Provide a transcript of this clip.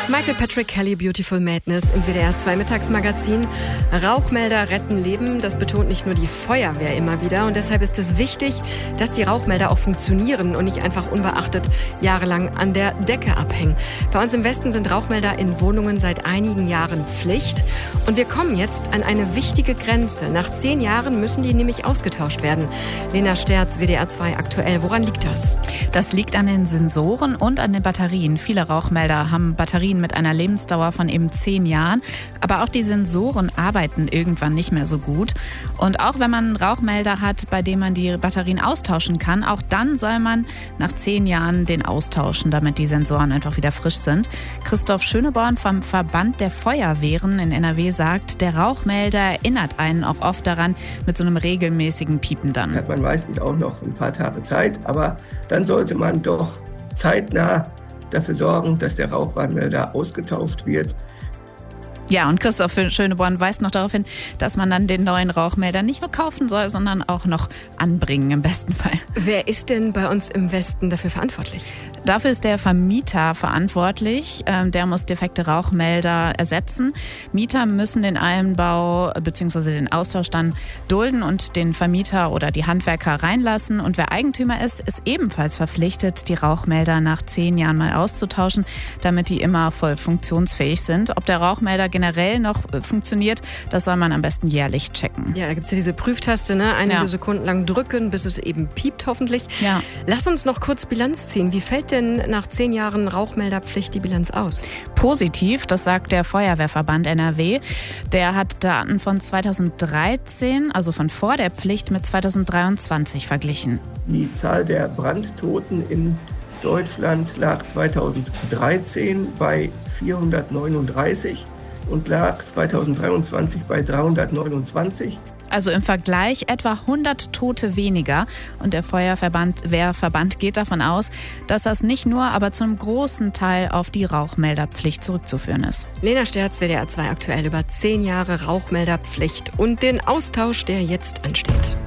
Michael Patrick Kelly, Beautiful Madness im WDR 2 Mittagsmagazin. Rauchmelder retten Leben, das betont nicht nur die Feuerwehr immer wieder. Und deshalb ist es wichtig, dass die Rauchmelder auch funktionieren und nicht einfach unbeachtet jahrelang an der Decke abhängen. Bei uns im Westen sind Rauchmelder in Wohnungen seit einigen Jahren Pflicht. Und wir kommen jetzt an eine wichtige Grenze. Nach 10 Jahren müssen die nämlich ausgetauscht werden. Lena Sterz, WDR 2 aktuell. Woran liegt das? Das liegt an den Sensoren und an den Batterien. Viele Rauchmelder haben Batterien mit einer Lebensdauer von eben 10 Jahren. Aber auch die Sensoren arbeiten irgendwann nicht mehr so gut. Und auch wenn man einen Rauchmelder hat, bei dem man die Batterien austauschen kann, auch dann soll man nach 10 Jahren den austauschen, damit die Sensoren einfach wieder frisch sind. Christoph Schöneborn vom Verband der Feuerwehren in NRW sagt, der Rauchmelder erinnert einen auch oft daran mit so einem regelmäßigen Piepen dann. Hat man meistens auch noch ein paar Tage Zeit, aber dann sollte man doch zeitnah dafür sorgen, dass der Rauchwarnmelder ausgetauscht wird. Ja, und Christoph Schöneborn weist noch darauf hin, dass man dann den neuen Rauchmelder nicht nur kaufen soll, sondern auch noch anbringen im besten Fall. Wer ist denn bei uns im Westen dafür verantwortlich? Dafür ist der Vermieter verantwortlich. Der muss defekte Rauchmelder ersetzen. Mieter müssen den Einbau bzw. den Austausch dann dulden und den Vermieter oder die Handwerker reinlassen. Und wer Eigentümer ist, ist ebenfalls verpflichtet, die Rauchmelder nach 10 Jahren mal auszutauschen, damit die immer voll funktionsfähig sind. Ob der Rauchmelder generell noch funktioniert, das soll man am besten jährlich checken. Ja, da gibt es ja diese Prüftaste, ne? Einige Sekunden lang drücken, bis es eben piept hoffentlich. Ja. Lass uns noch kurz Bilanz ziehen. Wie fällt denn nach 10 Jahren Rauchmelderpflicht die Bilanz aus? Positiv, das sagt der Feuerwehrverband NRW. Der hat Daten von 2013, also von vor der Pflicht, mit 2023 verglichen. Die Zahl der Brandtoten in Deutschland lag 2013 bei 439 und lag 2023 bei 329. Also im Vergleich etwa 100 Tote weniger. Und der Feuerwehrverband geht davon aus, dass das nicht nur, aber zu einem großen Teil auf die Rauchmelderpflicht zurückzuführen ist. Lena Sterz, WDR 2 aktuell über 10 Jahre Rauchmelderpflicht und den Austausch, der jetzt ansteht.